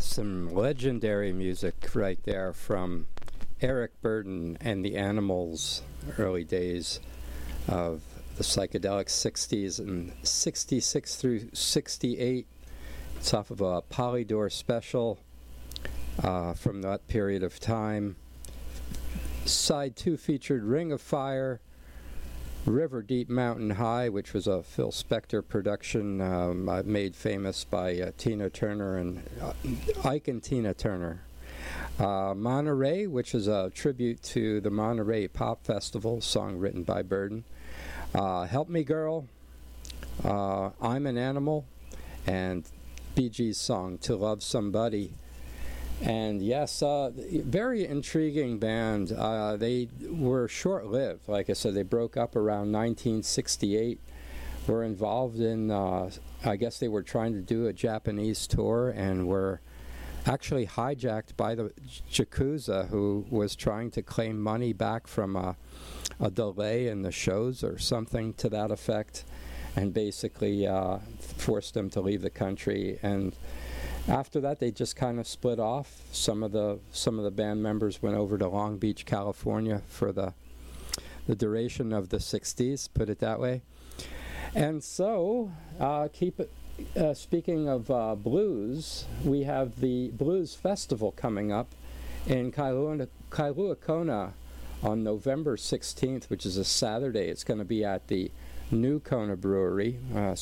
Some legendary music right there from Eric Burdon and the Animals, early days of the psychedelic 60s and 66 through 68. It's off of a Polydor special from that period of time. Side 2 featured Ring of Fire, River Deep Mountain High, which was a Phil Spector production made famous by Tina Turner and Ike and Tina Turner. Monterey, which is a tribute to the Monterey Pop Festival, song written by Burden. Help Me Girl, I'm an Animal, and Bee Gees' song To Love Somebody. And yes, very intriguing band. They were short-lived. Like I said, they broke up around 1968. Were involved in, I guess they were trying to do a Japanese tour and were actually hijacked by the Yakuza, who was trying to claim money back from a delay in the shows or something to that effect, and basically forced them to leave the country. And after that, they just kind of split off. Some of the band members went over to Long Beach, California for the duration of the 60s, put it that way. And so, speaking of blues, we have the Blues Festival coming up in Kailua Kona on November 16th, which is a Saturday. It's going to be at the New Kona Brewery,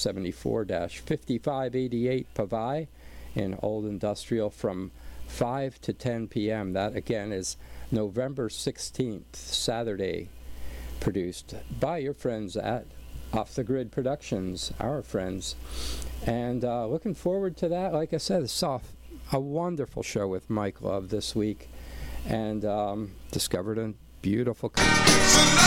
74-5588 Pavai in Old Industrial from 5 to 10 p.m. That, again, is November 16th, Saturday, produced by your friends at Off the Grid Productions, our friends. And looking forward to that. Like I said, I saw a wonderful show with Mike Love this week and discovered a beautiful country.